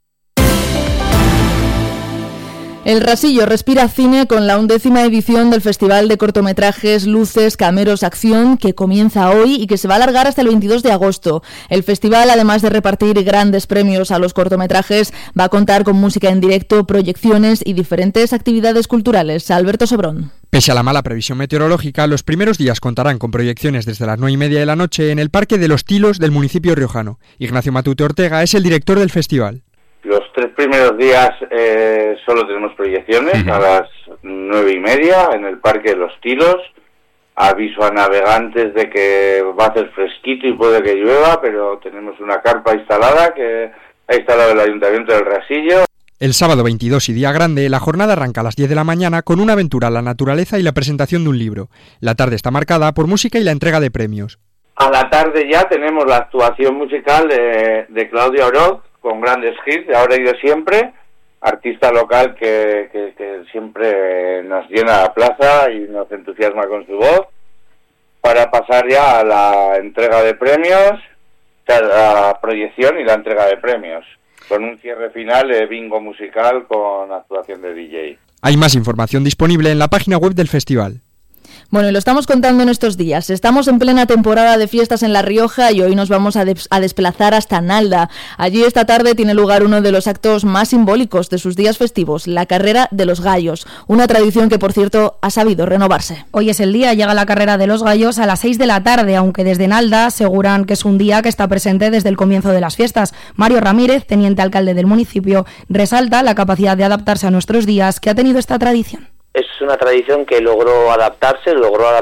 El Rasillo respira cine con la 11ª edición del Festival de Cortometrajes Luces, Cameros, Acción, que comienza hoy y que se va a alargar hasta el 22 de agosto. El festival, además de repartir grandes premios a los cortometrajes, va a contar con música en directo, proyecciones y diferentes actividades culturales. Alberto Sobrón. Pese a la mala previsión meteorológica, los primeros días contarán con proyecciones desde las 9:30 de la noche en el Parque de los Tilos del municipio riojano. Ignacio Matute Ortega es el director del festival. Los 3 primeros días solo tenemos proyecciones a las 9:30 en el Parque de los Tilos. Aviso a navegantes de que va a hacer fresquito y puede que llueva, pero tenemos una carpa instalada que ha instalado el Ayuntamiento del Rasillo. El sábado 22 y día grande, la jornada arranca a las 10 de la mañana con una aventura a la naturaleza y la presentación de un libro. La tarde está marcada por música y la entrega de premios. A la tarde ya tenemos la actuación musical de Claudia Oroz, con grandes hits de Ahora y de Siempre, artista local que siempre nos llena la plaza y nos entusiasma con su voz, para pasar ya a la entrega de premios, la proyección y la entrega de premios, con un cierre final de bingo musical con actuación de DJ. Hay más información disponible en la página web del festival. Bueno, y lo estamos contando en estos días. Estamos en plena temporada de fiestas en La Rioja y hoy nos vamos a desplazar hasta Nalda. Allí esta tarde tiene lugar uno de los actos más simbólicos de sus días festivos, la Carrera de los Gallos. Una tradición que, por cierto, ha sabido renovarse. Hoy es el día, llega la Carrera de los Gallos a las 6 de la tarde, aunque desde Nalda aseguran que es un día que está presente desde el comienzo de las fiestas. Mario Ramírez, teniente alcalde del municipio, resalta la capacidad de adaptarse a nuestros días que ha tenido esta tradición. Es una tradición que logró adaptarse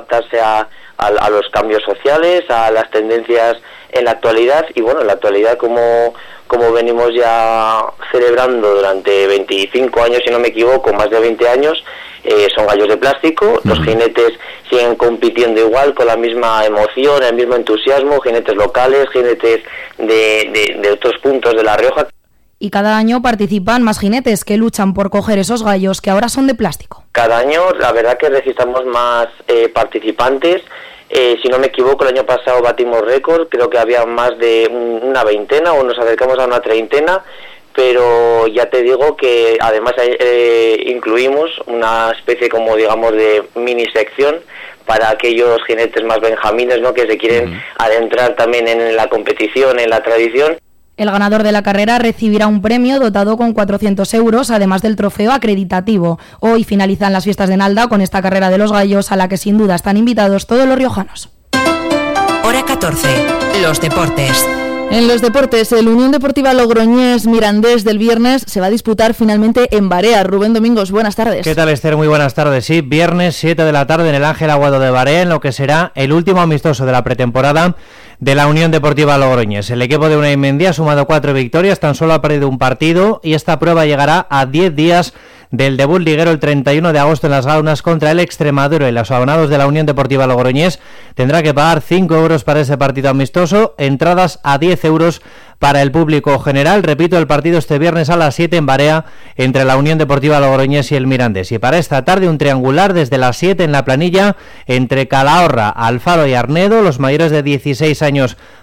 a los cambios sociales, a las tendencias en la actualidad, y bueno, en la actualidad como venimos ya celebrando durante 25 años, si no me equivoco, más de 20 años, son gallos de plástico, los jinetes siguen compitiendo igual, con la misma emoción, el mismo entusiasmo, jinetes locales, jinetes de otros puntos de La Rioja. Y cada año participan más jinetes que luchan por coger esos gallos que ahora son de plástico. Cada año, la verdad que registramos más participantes. Si no me equivoco, el año pasado batimos récord, creo que había más de una veintena o nos acercamos a una treintena, pero ya te digo que además incluimos una especie como digamos de mini sección para aquellos jinetes más benjamines, ¿no?, que se quieren adentrar también en la competición, en la tradición. El ganador de la carrera recibirá un premio dotado con 400 euros, además del trofeo acreditativo. Hoy finalizan las fiestas de Nalda con esta Carrera de los Gallos, a la que sin duda están invitados todos los riojanos. Hora 14. Los deportes. En los deportes, el Unión Deportiva Logroñés Mirandés del viernes se va a disputar finalmente en Barea. Rubén Domingos, buenas tardes. ¿Qué tal, Esther? Muy buenas tardes. Sí, viernes 7 de la tarde en el Ángel Aguado de Barea, en lo que será el último amistoso de la pretemporada de la Unión Deportiva Logroñés. El equipo de Unai Mendy ha sumado 4 victorias, tan solo ha perdido un partido, y esta prueba llegará a 10 días del debut liguero el 31 de agosto en las Gaunas contra el Extremadura, y los abonados de la Unión Deportiva Logroñés tendrá que pagar 5 euros para ese partido amistoso, entradas a 10 euros para el público general. Repito, el partido este viernes a las 7 en Barea entre la Unión Deportiva Logroñés y el Mirandés. Y para esta tarde un triangular desde las 7 en la Planilla entre Calahorra, Alfaro y Arnedo. Los mayores de 16 años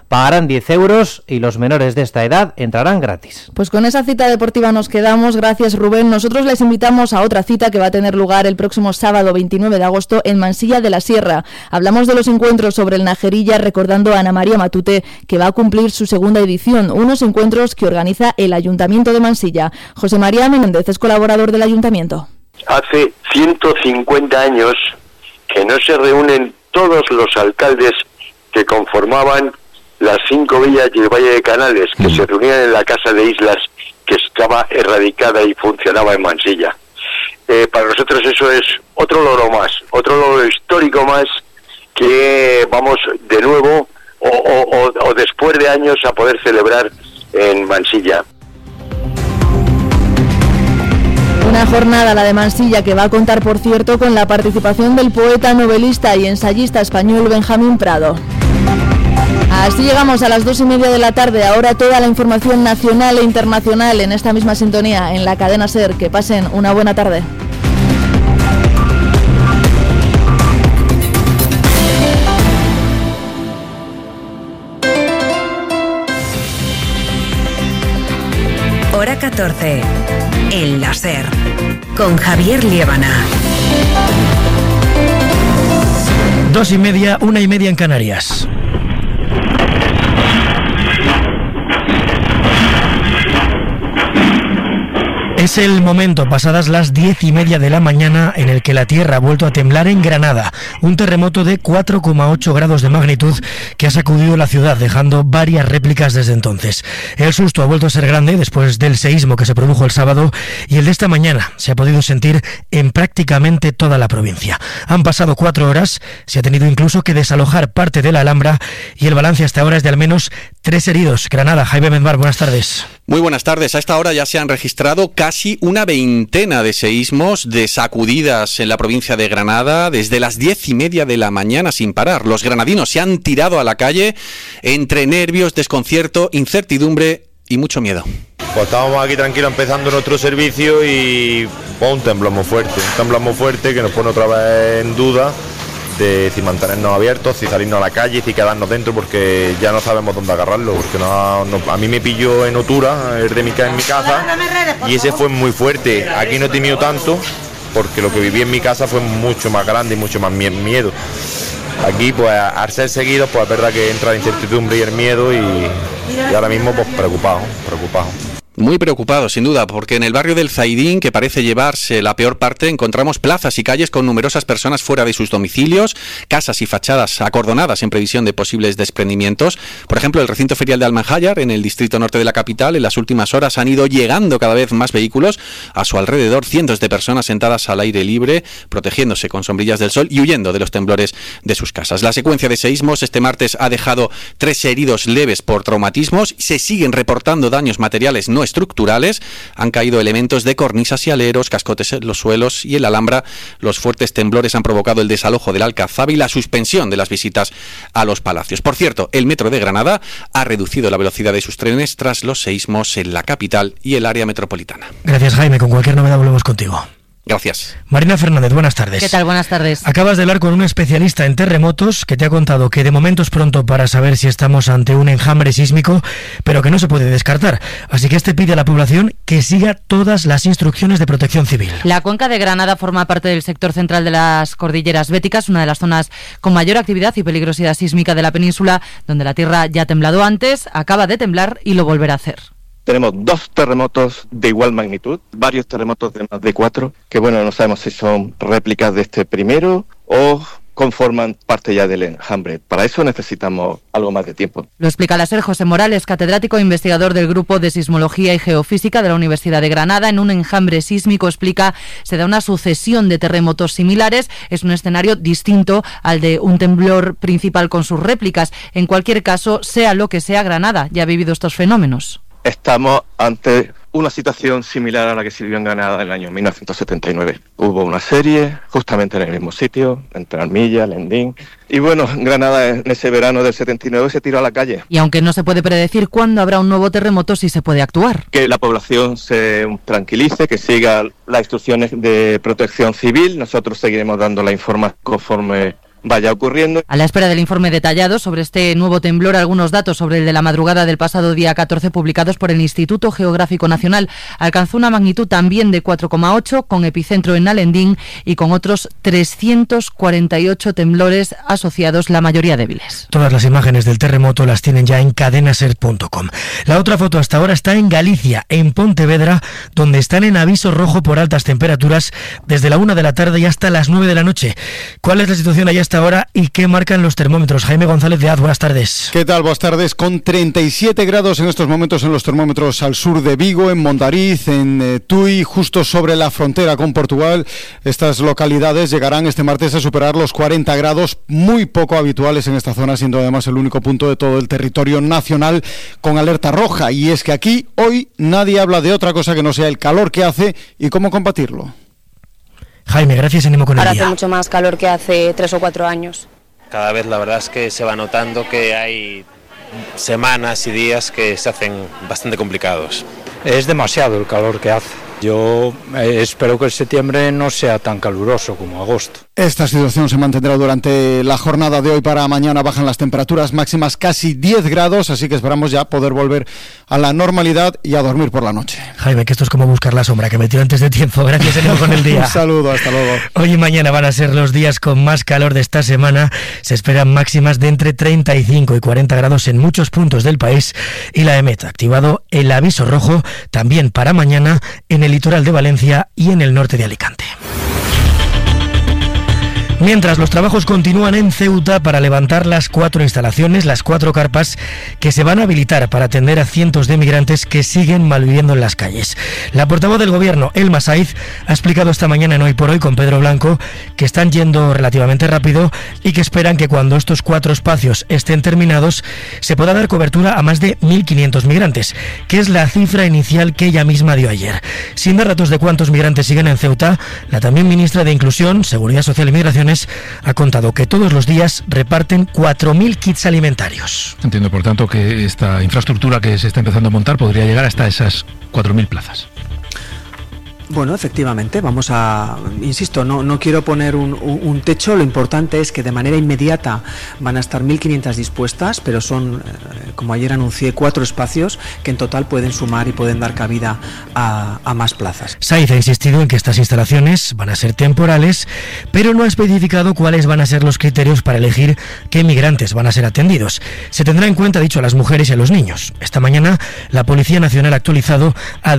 pagarán 10 euros y los menores de esta edad entrarán gratis. Pues con esa cita deportiva nos quedamos. Gracias, Rubén. Nosotros les invitamos a otra cita que va a tener lugar el próximo sábado 29 de agosto en Mansilla de la Sierra. Hablamos de los encuentros sobre el Najerilla, recordando a Ana María Matute, que va a cumplir su segunda edición, unos encuentros que organiza el Ayuntamiento de Mansilla. José María Menéndez es colaborador del Ayuntamiento. Hace 150 años que no se reúnen todos los alcaldes que conformaban las 5 villas y el Valle de Canales, que se reunían en la Casa de Islas, que estaba erradicada y funcionaba en Mansilla. Para nosotros eso es otro logro más, otro logro histórico más, que vamos de nuevo o después de años a poder celebrar en Mansilla. Una jornada, la de Mansilla, que va a contar, por cierto, con la participación del poeta, novelista y ensayista español Benjamín Prado. Así llegamos a las 2:30 de la tarde. Ahora toda la información nacional e internacional en esta misma sintonía, en la cadena SER. Que pasen una buena tarde. Hora 14. En la SER. Con Javier Liébana. 2:30, 1:30 en Canarias. Es el momento, pasadas las 10:30 de la mañana, en el que la tierra ha vuelto a temblar en Granada. Un terremoto de 4,8 grados de magnitud que ha sacudido la ciudad, dejando varias réplicas desde entonces. El susto ha vuelto a ser grande después del seísmo que se produjo el sábado, y el de esta mañana se ha podido sentir en prácticamente toda la provincia. Han pasado 4 horas, se ha tenido incluso que desalojar parte de la Alhambra, y el balance hasta ahora es de al menos 3 heridos. Granada, Jaime Benbar, buenas tardes. Muy buenas tardes. A esta hora ya se han registrado casi una veintena de seísmos, de sacudidas en la provincia de Granada, desde las 10:30 de la mañana sin parar. Los granadinos se han tirado a la calle entre nervios, desconcierto, incertidumbre y mucho miedo. Pues estábamos aquí tranquilos empezando nuestro servicio y un temblor muy fuerte que nos pone otra vez en duda de si mantenernos abiertos, si salirnos a la calle, si quedarnos dentro, porque ya no sabemos dónde agarrarlo, porque a mí me pilló en Otura, en mi casa, y ese fue muy fuerte. Aquí no he tenido tanto, porque lo que viví en mi casa fue mucho más grande y mucho más miedo. Aquí, pues, al ser seguidos, pues es verdad que entra la incertidumbre y el miedo, y ahora mismo, pues, preocupado. Muy preocupados, sin duda, porque en el barrio del Zaidín, que parece llevarse la peor parte, encontramos plazas y calles con numerosas personas fuera de sus domicilios, casas y fachadas acordonadas en previsión de posibles desprendimientos. Por ejemplo, el recinto ferial de Almanjayar, en el distrito norte de la capital, en las últimas horas han ido llegando cada vez más vehículos. A su alrededor, cientos de personas sentadas al aire libre, protegiéndose con sombrillas del sol y huyendo de los temblores de sus casas. La secuencia de seísmos este martes ha dejado 3 heridos leves por traumatismos. Se siguen reportando daños materiales no estructurales. Han caído elementos de cornisas y aleros, cascotes en los suelos y en la Alhambra. Los fuertes temblores han provocado el desalojo del Alcazaba y la suspensión de las visitas a los palacios. Por cierto, el metro de Granada ha reducido la velocidad de sus trenes tras los seísmos en la capital y el área metropolitana. Gracias, Jaime. Con cualquier novedad volvemos contigo. Gracias. Marina Fernández, buenas tardes. ¿Qué tal? Buenas tardes. Acabas de hablar con un especialista en terremotos que te ha contado que de momento es pronto para saber si estamos ante un enjambre sísmico, pero que no se puede descartar. Así que este pide a la población que siga todas las instrucciones de protección civil. La cuenca de Granada forma parte del sector central de las cordilleras béticas, una de las zonas con mayor actividad y peligrosidad sísmica de la península, donde la tierra ya ha temblado antes, acaba de temblar y lo volverá a hacer. Tenemos 2 terremotos de igual magnitud, varios terremotos de más de 4, que bueno, no sabemos si son réplicas de este primero o conforman parte ya del enjambre. Para eso necesitamos algo más de tiempo. Lo explica la SER José Morales, catedrático e investigador del Grupo de Sismología y Geofísica de la Universidad de Granada. En un enjambre sísmico, explica, se da una sucesión de terremotos similares. Es un escenario distinto al de un temblor principal con sus réplicas. En cualquier caso, sea lo que sea, Granada ya ha vivido estos fenómenos. Estamos ante una situación similar a la que se vivió en Granada en el año 1979. Hubo una serie justamente en el mismo sitio, entre Armilla, Lendín. Y bueno, Granada en ese verano del 79 se tiró a la calle. Y aunque no se puede predecir cuándo habrá un nuevo terremoto, sí se puede actuar. Que la población se tranquilice, que siga las instrucciones de protección civil. Nosotros seguiremos dando la información conforme vaya ocurriendo. A la espera del informe detallado sobre este nuevo temblor, algunos datos sobre el de la madrugada del pasado día 14 publicados por el Instituto Geográfico Nacional. Alcanzó una magnitud también de 4,8 con epicentro en Alendín y con otros 348 temblores asociados, la mayoría débiles. Todas las imágenes del terremoto las tienen ya en cadenaser.com. La otra foto hasta ahora está en Galicia, en Pontevedra, donde están en aviso rojo por altas temperaturas desde la 1 de la tarde y hasta las 9 de la noche. ¿Cuál es la situación allá hasta ahora y qué marcan los termómetros? Jaime González de Az, buenas tardes. ¿Qué tal? Buenas tardes. Con 37 grados en estos momentos en los termómetros al sur de Vigo, en Mondariz, en Tui, justo sobre la frontera con Portugal. Estas localidades llegarán este martes a superar los 40 grados, muy poco habituales en esta zona, siendo además el único punto de todo el territorio nacional con alerta roja. Y es que aquí hoy nadie habla de otra cosa que no sea el calor que hace y cómo combatirlo. Jaime, gracias, ánimo con el día. Ahora hace mucho más calor que hace 3 o 4 años. Cada vez la verdad es que se va notando que hay semanas y días que se hacen bastante complicados. Es demasiado el calor que hace. Yo espero que el septiembre no sea tan caluroso como agosto. Esta situación se mantendrá durante la jornada de hoy. Para mañana bajan las temperaturas máximas casi 10 grados, así que esperamos ya poder volver a la normalidad y a dormir por la noche. Jaime, que esto es como buscar la sombra que metió antes de tiempo. Gracias, ánimo con el día. Un saludo, hasta luego. Hoy y mañana van a ser los días con más calor de esta semana. Se esperan máximas de entre 35 y 40 grados en muchos puntos del país y la EMET ha activado el aviso rojo también para mañana en el litoral de Valencia y en el norte de Alicante. Mientras los trabajos continúan en Ceuta para levantar las 4 instalaciones, las 4 carpas que se van a habilitar para atender a cientos de migrantes que siguen malviviendo en las calles. La portavoz del gobierno, Elma Saiz, ha explicado esta mañana en Hoy por Hoy con Pedro Blanco que están yendo relativamente rápido y que esperan que cuando estos 4 espacios estén terminados se pueda dar cobertura a más de 1.500 migrantes, que es la cifra inicial que ella misma dio ayer. Sin dar datos de cuántos migrantes siguen en Ceuta, la también ministra de Inclusión, Seguridad Social y Migración ha contado que todos los días reparten 4.000 kits alimentarios. Entiendo, por tanto, que esta infraestructura que se está empezando a montar podría llegar hasta esas 4.000 plazas. Bueno, efectivamente, vamos a, insisto, no quiero poner un techo, lo importante es que de manera inmediata van a estar 1.500 dispuestas, pero son, como ayer anuncié, 4 espacios que en total pueden sumar y pueden dar cabida a más plazas. Saiz ha insistido en que estas instalaciones van a ser temporales, pero no ha especificado cuáles van a ser los criterios para elegir qué migrantes van a ser atendidos. Se tendrá en cuenta, dicho, a las mujeres y a los niños. Esta mañana la Policía Nacional ha actualizado a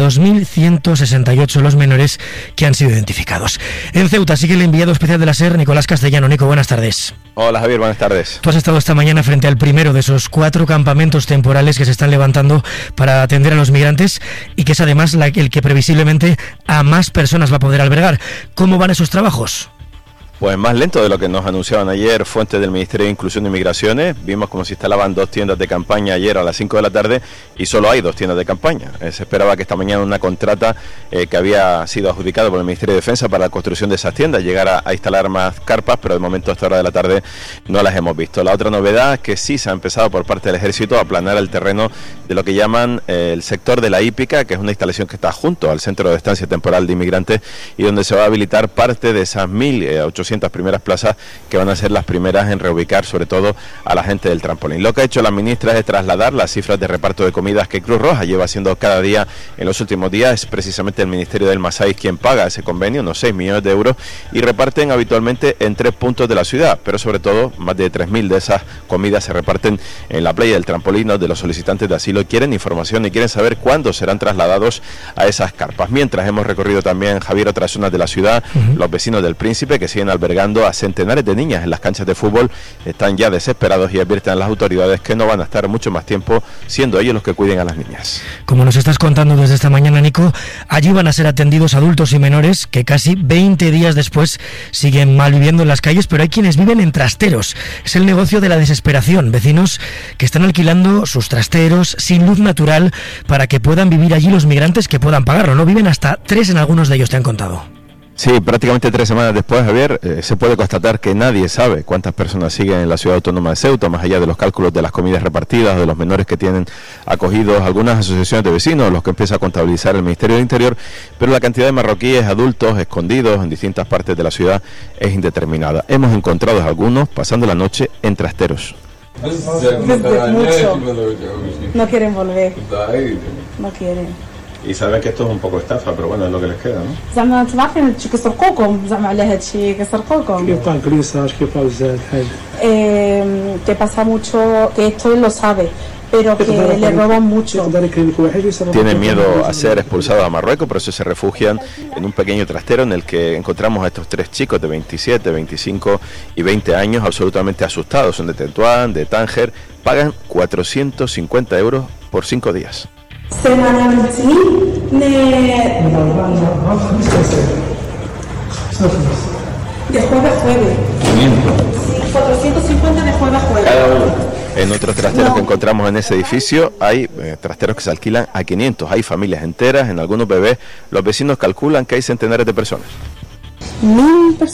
2.168 los menores que han sido identificados. En Ceuta sigue el enviado especial de la SER, Nicolás Castellano. Nico, buenas tardes. Hola Javier, buenas tardes. Tú has estado esta mañana frente al primero de esos 4 campamentos temporales que se están levantando para atender a los migrantes y que es además el que previsiblemente a más personas va a poder albergar. ¿Cómo van esos trabajos? Pues más lento de lo que nos anunciaban ayer fuentes del Ministerio de Inclusión y Migraciones. Vimos como se instalaban 2 tiendas de campaña ayer a las 5 de la tarde y solo hay 2 tiendas de campaña. Se esperaba que esta mañana una contrata que había sido adjudicada por el Ministerio de Defensa para la construcción de esas tiendas llegara a instalar más carpas, pero de momento a esta hora de la tarde no las hemos visto. La otra novedad es que sí se ha empezado por parte del Ejército a aplanar el terreno de lo que llaman el sector de la hípica, que es una instalación que está junto al Centro de Estancia Temporal de Inmigrantes y donde se va a habilitar parte de esas 1.800 primeras plazas que van a ser las primeras en reubicar sobre todo a la gente del trampolín. Lo que ha hecho la ministra es trasladar las cifras de reparto de comidas que Cruz Roja lleva haciendo cada día en los últimos días. Es precisamente el Ministerio del Masái quien paga ese convenio, unos 6 millones de euros, y reparten habitualmente en 3 puntos de la ciudad, pero sobre todo más de 3.000 de esas comidas se reparten en la playa del trampolín, donde los solicitantes de asilo quieren información y quieren saber cuándo serán trasladados a esas carpas. Mientras hemos recorrido también, Javier, otras zonas de la ciudad, los vecinos del Príncipe que siguen albergando a centenares de niñas en las canchas de fútbol están ya desesperados y advierten a las autoridades que no van a estar mucho más tiempo siendo ellos los que cuiden a las niñas. Como nos estás contando desde esta mañana, Nico, allí van a ser atendidos adultos y menores que casi 20 días después siguen malviviendo en las calles, pero hay quienes viven en trasteros. Es el negocio de la desesperación, vecinos que están alquilando sus trasteros sin luz natural para que puedan vivir allí los migrantes que puedan pagarlo, ¿no? Viven hasta 3 en algunos de ellos, te han contado. Sí, prácticamente 3 semanas después, Javier, se puede constatar que nadie sabe cuántas personas siguen en la ciudad autónoma de Ceuta, más allá de los cálculos de las comidas repartidas, de los menores que tienen acogidos algunas asociaciones de vecinos, los que empieza a contabilizar el Ministerio del Interior, pero la cantidad de marroquíes adultos escondidos en distintas partes de la ciudad es indeterminada. Hemos encontrado a algunos pasando la noche en trasteros. Mucho. No quieren volver. No quieren. Y saben que esto es un poco estafa, pero bueno, es lo que les queda, ¿no? زعما انتم عارفين كيسرقوكم زعما على هذا الشيء كيسرقوكم. Que pasa mucho, que esto él lo sabe, pero que le roban mucho. Tienen miedo a ser expulsados a Marruecos, por eso se refugian en un pequeño trastero en el que encontramos a estos 3 chicos de 27, 25 y 20 años absolutamente asustados. Son de Tetuán, de Tánger, pagan 450 euros por 5 días. De jueves a jueves. 450 de jueves a jueves. En otros trasteros que encontramos en ese edificio hay trasteros que se alquilan a 500. Hay familias enteras, en algunos bebés. Los vecinos calculan que hay centenares de personas. 1000 personas.